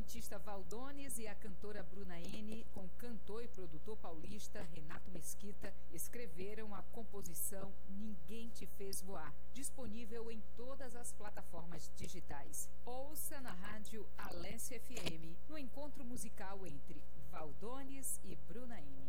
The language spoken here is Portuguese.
instrumentista Valdones e a cantora Bruna N, com o cantor e produtor paulista Renato Mesquita, escreveram a composição Ninguém Te Fez Voar, disponível em todas as plataformas digitais. Ouça na rádio Alesse FM, no encontro musical entre Valdones e Bruna N.